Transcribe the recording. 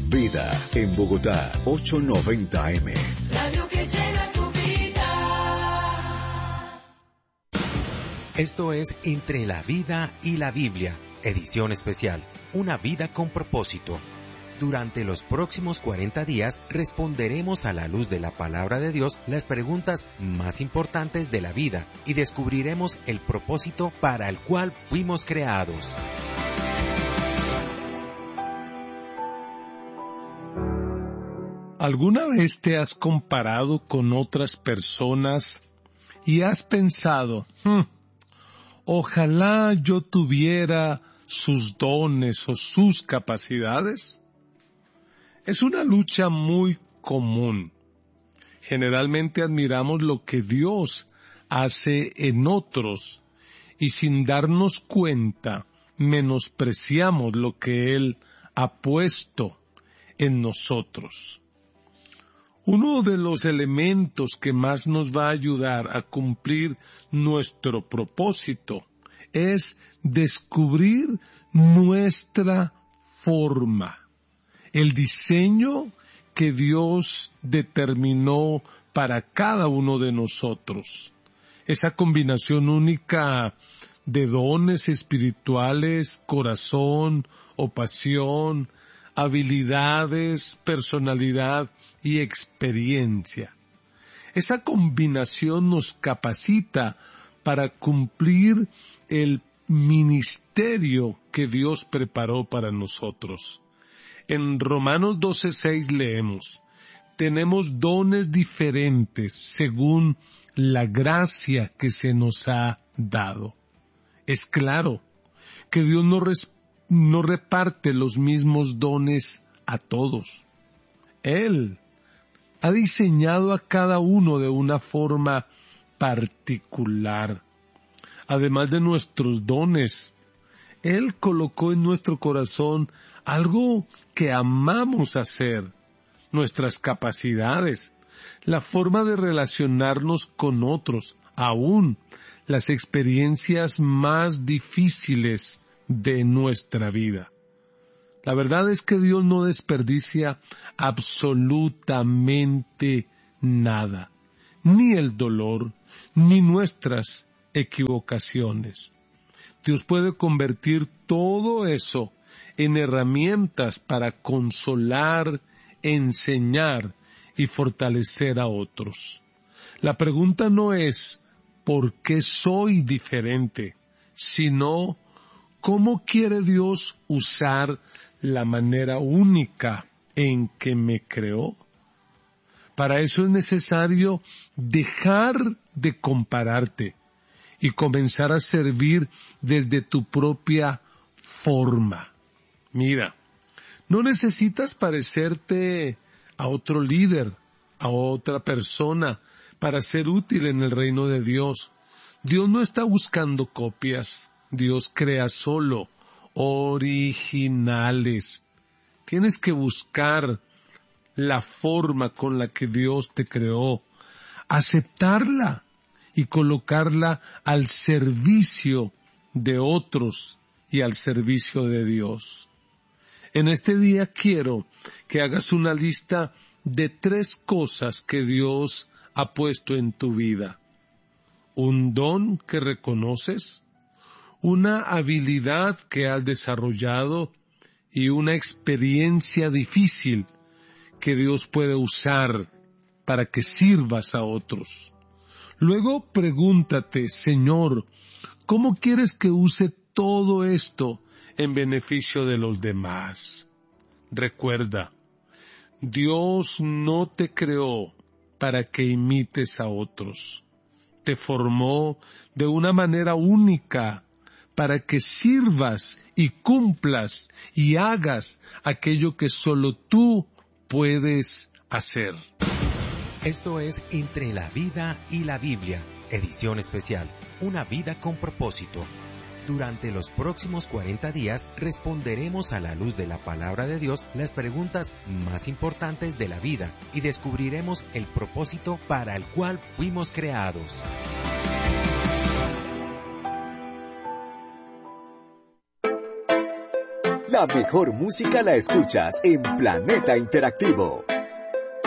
Vida en Bogotá, 890 AM. Radio que llena tu vida. Esto es Entre la Vida y la Biblia, edición especial, una vida con propósito. Durante los próximos 40 días responderemos a la luz de la palabra de Dios las preguntas más importantes de la vida y descubriremos el propósito para el cual fuimos creados. ¿Alguna vez te has comparado con otras personas y has pensado, ojalá yo tuviera sus dones o sus capacidades? Es una lucha muy común. Generalmente admiramos lo que Dios hace en otros y sin darnos cuenta menospreciamos lo que Él ha puesto en nosotros. Uno de los elementos que más nos va a ayudar a cumplir nuestro propósito es descubrir nuestra forma, el diseño que Dios determinó para cada uno de nosotros. Esa combinación única de dones espirituales, corazón o pasión, habilidades, personalidad y experiencia. Esa combinación nos capacita para cumplir el ministerio que Dios preparó para nosotros. En Romanos 12:6 leemos, tenemos dones diferentes según la gracia que se nos ha dado. Es claro que Dios no reparte los mismos dones a todos. Él ha diseñado a cada uno de una forma particular. Además de nuestros dones, Él colocó en nuestro corazón algo que amamos hacer, nuestras capacidades, la forma de relacionarnos con otros, aún las experiencias más difíciles de nuestra vida. La verdad es que Dios no desperdicia absolutamente nada, ni el dolor, ni nuestras equivocaciones. Dios puede convertir todo eso en herramientas para consolar, enseñar y fortalecer a otros. La pregunta no es ¿por qué soy diferente?, sino ¿cómo quiere Dios usar la manera única en que me creó? Para eso es necesario dejar de compararte y comenzar a servir desde tu propia forma. Mira, no necesitas parecerte a otro líder, a otra persona, para ser útil en el reino de Dios. Dios no está buscando copias. Dios crea solo originales. Tienes que buscar la forma con la que Dios te creó, aceptarla y colocarla al servicio de otros y al servicio de Dios. En este día quiero que hagas una lista de 3 cosas que Dios ha puesto en tu vida. Un don que reconoces, una habilidad que has desarrollado y una experiencia difícil que Dios puede usar para que sirvas a otros. Luego pregúntate, Señor, ¿cómo quieres que use todo esto en beneficio de los demás? Recuerda, Dios no te creó para que imites a otros. Te formó de una manera única para que sirvas y cumplas y hagas aquello que solo tú puedes hacer. Esto es Entre la Vida y la Biblia, edición especial, una vida con propósito. Durante los próximos 40 días responderemos a la luz de la palabra de Dios las preguntas más importantes de la vida y descubriremos el propósito para el cual fuimos creados. La mejor música la escuchas en Planeta Interactivo.